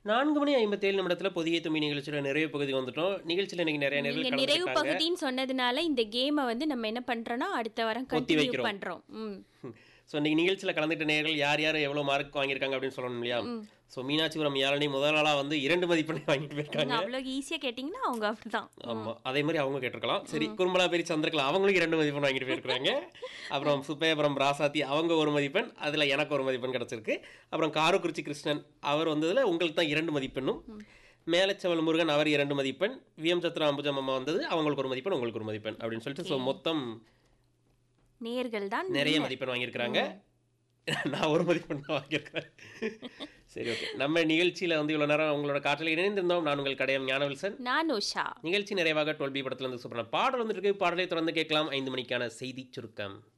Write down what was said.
4:57 புதிய தும்பி நிகழ்ச்சியோட நிறைவு பகுதி வந்துட்டோம். நிகழ்ச்சியில இன்னைக்கு நிறைய நீங்க நேர்கள் நிறைவு கலந்துக்கிட்டாங்க. பகுதின்னு சொன்னதுனால இந்த கேமை வந்து நம்ம என்ன பண்றோம்னா அடுத்த வாரம் ஒத்தி கண்டினியூ வைக்கிறோம். பண்றோம். ஸோ இன்னைக்கு நிகழ்ச்சியில் கலந்துக்கிட்ட நேர்கள் யார் யார் எவ்வளோ மார்க் வாங்கியிருக்காங்க அப்படின்னு சொல்லணும் இல்லையா? ஸோ மீனாட்சிபுரம் யாழினி முதல் நாளாக வந்து 2 மதிப்பெண்ணை வாங்கிட்டு நீங்க போயிருக்காங்க. அவ்வளோ ஈஸியா கேட்டீங்கன்னா அவங்க அப்படிதான். ஆமாம், அதே மாதிரி அவங்க கேட்டிருக்கலாம். சரி, குறும்பலாபேரி சந்திரகலா அவங்களுக்கு 2 மதிப்பெண் வாங்கிட்டு போயிருக்காங்க. அப்புறம் சுப்பையபுரம் ராசாத்தி அவங்க 1 மதிப்பெண், அதில் எனக்கு 1 மதிப்பெண் கிடச்சிருக்கு. அப்புறம் காரக்குறிச்சி கிருஷ்ணன் அவர் வந்ததில் உங்களுக்கு தான் 2 மதிப்பெண்ணும், மேலச்சவல் முருகன் அவர் 2 மதிப்பெண், விஎம் சத்ரா அம்புஜம் அம்மா வந்தது அவங்களுக்கு 1 மதிப்பெண் உங்களுக்கு 1 மதிப்பெண் அப்படின்னு சொல்லிட்டு ஸோ மொத்தம் நேர்கள் தான் நிறைய மதிப்பெண் வாங்கியிருக்கிறாங்க. நான் 1 மதிப்பெண் தான் வாங்கியிருக்கிறேன். சரி, ஓகே. நம்ம நிகழ்ச்சியில் வந்து இவ்வளோ நேரம் உங்களோட காற்றில் இணைந்திருந்தோம். நான் உங்கள் கடையம் ஞானவில்சன். நான் உஷா. நிகழ்ச்சி நிறைவாக 12B படத்தில் இருந்து சூப்பரான பாடல் வந்துட்டு இருக்கு. பாடலை தொடர்ந்து கேட்கலாம். 5 மணிக்கான செய்தி சுருக்கம்.